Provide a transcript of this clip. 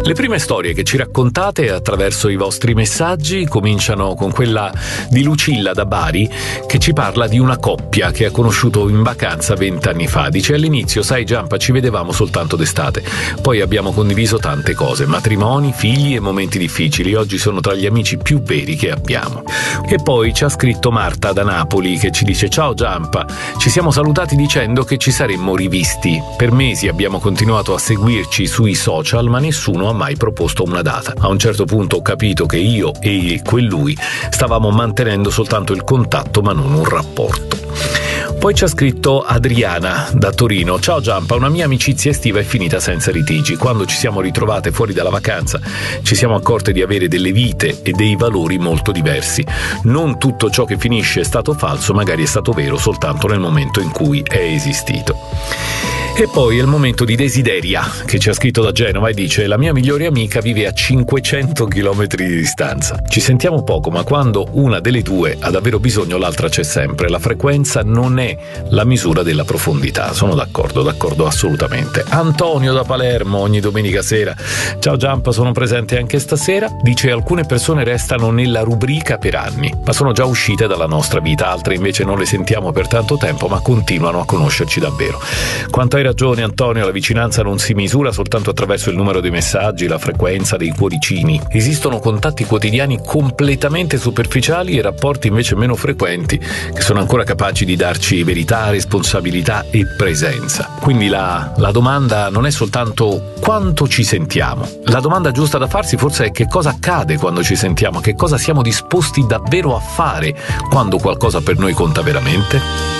Le prime storie che ci raccontate attraverso i vostri messaggi cominciano con quella di Lucilla da Bari, che ci parla di una coppia che ha conosciuto in vacanza 20 anni fa. Dice: all'inizio, sai Giampa, ci vedevamo soltanto d'estate, poi abbiamo condiviso tante cose, matrimoni, figli e momenti difficili. Oggi sono tra gli amici più veri che abbiamo. E poi ci ha scritto Marta da Napoli, che ci dice: ciao Giampa, ci siamo salutati dicendo che ci saremmo rivisti. Per mesi abbiamo continuato a seguirci sui social, ma nessuno ha mai proposto una data. A un certo punto ho capito che io e quell'ui stavamo mantenendo soltanto il contatto ma non un rapporto. Poi ci ha scritto Adriana da Torino: ciao Giampa, una mia amicizia estiva è finita senza litigi. Quando ci siamo ritrovate fuori dalla vacanza ci siamo accorte di avere delle vite e dei valori molto diversi. Non tutto ciò che finisce è stato falso, magari è stato vero soltanto nel momento in cui è esistito. E poi è il momento di Desideria, che ci ha scritto da Genova e dice: la mia migliore amica vive a 500 km di distanza. Ci sentiamo poco, ma quando una delle due ha davvero bisogno l'altra c'è sempre. La frequenza non è la misura della profondità. Sono d'accordo assolutamente. Antonio da Palermo, ogni domenica sera: ciao Giampa, sono presente anche stasera. Dice: alcune persone restano nella rubrica per anni, ma sono già uscite dalla nostra vita, altre invece non le sentiamo per tanto tempo, ma continuano a conoscerci davvero. Quanto hai ragione Antonio, la vicinanza non si misura soltanto attraverso il numero dei messaggi, la frequenza dei cuoricini. Esistono contatti quotidiani completamente superficiali e rapporti invece meno frequenti, che sono ancora capaci di darci verità, responsabilità e presenza. Quindi la domanda non è soltanto quanto ci sentiamo. La domanda giusta da farsi forse è: che cosa accade quando ci sentiamo, che cosa siamo disposti davvero a fare quando qualcosa per noi conta veramente?